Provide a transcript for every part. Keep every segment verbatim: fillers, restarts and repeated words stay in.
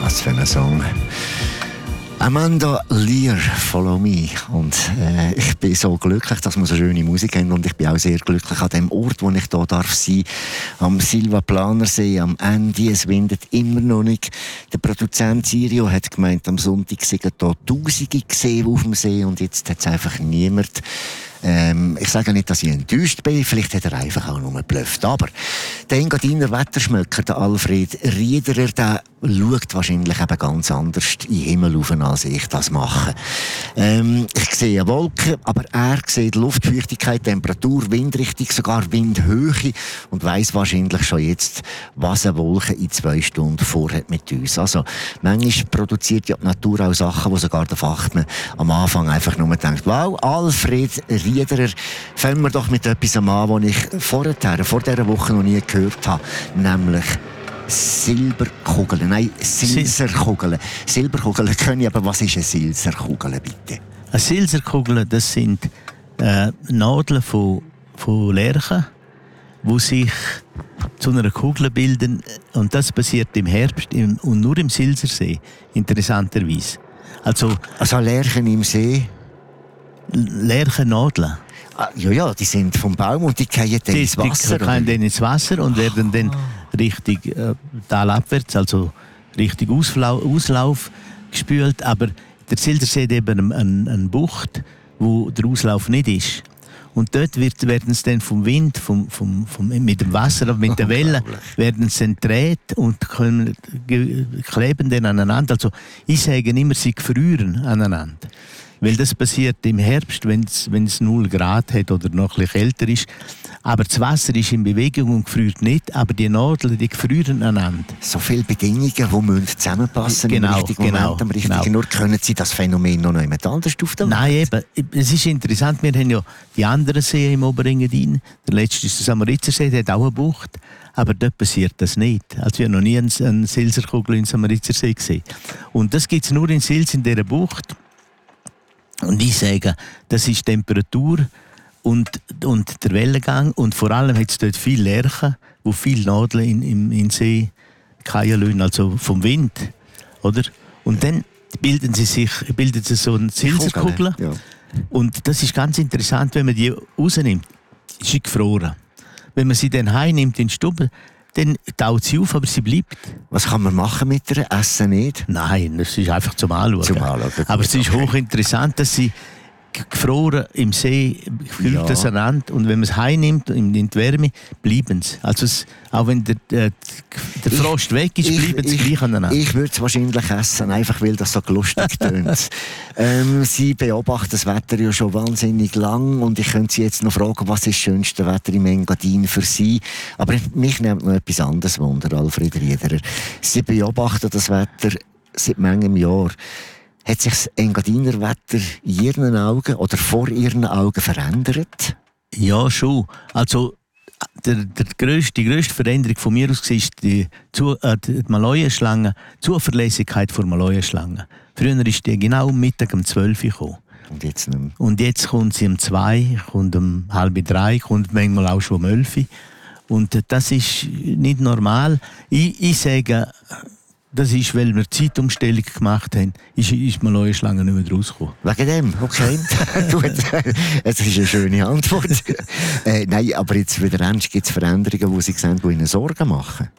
Was für ein Song. Amanda Lear, Follow Me. Und äh, ich bin so glücklich, dass wir so schöne Musik haben. Und ich bin auch sehr glücklich an dem Ort, wo ich hier darf sein. Am Silva-Planer-See, am Ende. Es windet immer noch nicht. Der Produzent Sirio hat gemeint, am Sonntag seien hier Tausende gesehen auf dem See. Und jetzt hat es einfach niemand. Ähm, ich sage nicht, dass ich enttäuscht bin, vielleicht hat er einfach auch nur geblufft. Aber der Engadiner Wetterschmöcker, der Alfred Riederer, der schaut wahrscheinlich eben ganz anders in den Himmel rauf, als ich das mache. Ähm, ich sehe Wolken, aber er sieht Luftfeuchtigkeit, Temperatur, Windrichtung, sogar Windhöhe und weiss wahrscheinlich schon jetzt, was eine Wolke in zwei Stunden vorhat mit uns. Also, manchmal produziert ja die Natur auch Sachen, wo sogar der Fachmann am Anfang einfach nur denkt, wow, Alfred Riederer, fangen wir doch mit etwas an, was ich vorher, vor dieser Woche noch nie gehört habe, nämlich Silberkugeln. Nein, Silserkugeln. Silberkugeln können, aber was ist eine Silserkugel, bitte? Eine Silserkugel, das sind äh, Nadeln von, von Lerchen, die sich zu einer Kugel bilden. Und das passiert im Herbst im, und nur im Silsersee, interessanterweise. Also, also Lerchen im See? Lerchennadeln. Ah, ja, ja, die sind vom Baum und die fallen dann ins Wasser. Die fallen dann ins Wasser und werden dann richtig äh, talabwärts, also richtig Ausflau- Auslauf gespült. Aber der Silsersee hat eben eine, eine Bucht, wo der Auslauf nicht ist. Und dort wird, werden sie dann vom Wind, vom, vom, vom, mit dem Wasser, mit der Welle, werden sie entdreht und können, kleben dann aneinander. Also ich sage immer, sie gefrieren aneinander. Weil das passiert im Herbst, wenn es null Grad hat oder noch ein bisschen kälter ist. Aber das Wasser ist in Bewegung und gefriert nicht, aber die Nadeln, die gefrieren aneinander. So viele Bedingungen, die müssen zusammenpassen genau, im richtigen genau, Moment, am richtigen genau. Ort. Können Sie das Phänomen noch jemand anders auf der Welt? Nein, eben. Es ist interessant, wir haben ja die anderen Seen im Oberengadin. Der letzte ist der Samaritersee, der hat auch eine Bucht. Aber dort passiert das nicht. Also ich habe noch nie eine, eine Silserkugel im Samaritersee gesehen. Und das gibt es nur in Sils, in dieser Bucht. Und ich sage, das ist Temperatur und, und der Wellengang. Und vor allem hat es dort viele Lerchen, wo viele Nadeln in, in, in den See fallen lassen, also vom Wind. Oder? Und dann bilden sie sich, bilden sie so eine Silserkugel. Ja. Und das ist ganz interessant, wenn man die rausnimmt. Ist sie gefroren. Wenn man sie dann heimnimmt in die Stube, dann taut sie auf, aber sie bleibt. Was kann man machen mit ihr? Essen nicht? Nein, das ist einfach zum Anschauen. Zum Anschauen. Aber es ist okay. hochinteressant, dass sie gefroren im See fühlt ja. das aneinander und wenn man es heinnimmt in die Wärme, bleiben sie. Also es, auch wenn der, der, der Frost ich, weg ist, bleiben sie gleich aneinander. Ich würde es wahrscheinlich essen, einfach weil das so lustig tönt. ähm, Sie beobachten das Wetter ja schon wahnsinnig lang und ich könnte Sie jetzt noch fragen, was ist das schönste Wetter im Engadin für Sie? Aber mich nimmt noch etwas anderes Wunder, Alfred Riederer. Sie beobachten das Wetter seit manchem Jahr. Hat sich das Engadiner Wetter in Ihren Augen oder vor Ihren Augen verändert? Ja, schon. Also, der, der grösste, die grösste Veränderung von mir aus ist die, Zu, äh, die Maloja-Schlange, die Zuverlässigkeit der Maloja-Schlange. Früher ist die genau um Mittag um zwölf Uhr gekommen. Und jetzt nicht mehr. Und jetzt kommt sie um zwei, kommt um halb drei, kommt manchmal auch schon um elf. Und das ist nicht normal. Ich, ich sage, das ist, weil wir Zeitumstellung gemacht haben, ist, ist mal neue Schlange nicht mehr rausgekommen. Wegen dem? Okay. Gut. Das ist eine schöne Antwort. äh, nein, aber jetzt wieder ernst, gibt es Veränderungen, die Sie sehen, die Ihnen Sorgen machen?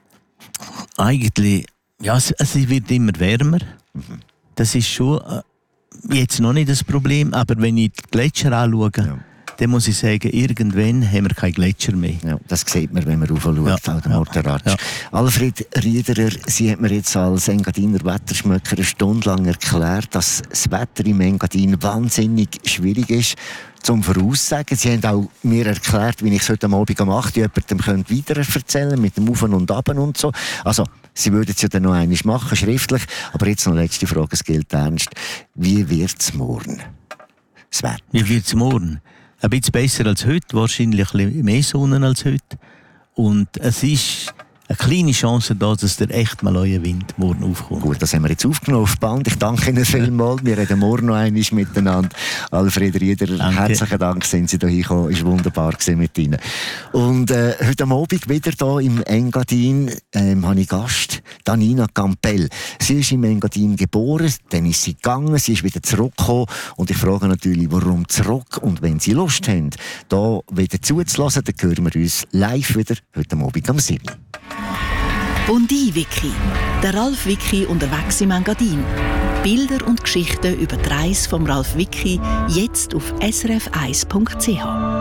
Eigentlich, ja, es, es wird immer wärmer. Mhm. Das ist schon äh, jetzt noch nicht das Problem, aber wenn ich die Gletscher anschaue, ja. dann muss ich sagen, irgendwann haben wir keine Gletscher mehr. Ja, das sieht man, wenn man raufschaut, ja, auch der Morteratsch. Ja. Alfred Riederer, Sie hat mir jetzt als Engadiner Wetterschmöcker eine Stunde lang erklärt, dass das Wetter im Engadin wahnsinnig schwierig ist zum Voraussagen. Sie haben auch mir erklärt, wie ich es heute Abend um acht Uhr jemandem weiter erzählen könnte, mit dem Auf und Ab und so. Also, Sie würden es ja dann noch einmal machen, schriftlich. Aber jetzt noch letzte Frage, es gilt ernst. Wie wird es morgen? Das Wetter. Wie wird es morgen? Ein bisschen besser als heute, wahrscheinlich ein bisschen mehr Sonne als heute. Und es ist eine kleine Chance da, dass der echt mal euer Wind morgen aufkommt. Gut, das haben wir jetzt aufgenommen auf Band. Ich danke Ihnen vielmals. Wir reden morgen noch einmal miteinander. Alfred Rieder, danke. Herzlichen Dank, sind Sie hier gekommen. Es war wunderbar mit Ihnen. Und äh, heute Abend wieder hier im Engadin ähm, habe ich Gast, Danina Campbell. Sie ist im Engadin geboren, dann ist sie gegangen, sie ist wieder zurückgekommen. Und ich frage natürlich, warum zurück? Und wenn Sie Lust haben, da wieder zuzulassen, dann hören wir uns live wieder heute Abend am sieben. Bondi-Wiki. Der Ralf Wiki unterwegs im Engadin. Bilder und Geschichten über die Reise vom Ralf Wiki jetzt auf s r f eins punkt c h.